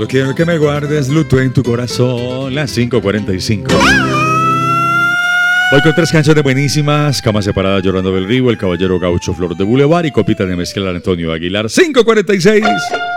Solo quiero que me guardes luto en tu corazón. Las 5:45. Hoy con 3 canciones buenísimas: Cama Separada, Llorando del Río, El Caballero Gaucho, Flor de Boulevard y Copita de Mezcla, Antonio Aguilar. 5:46.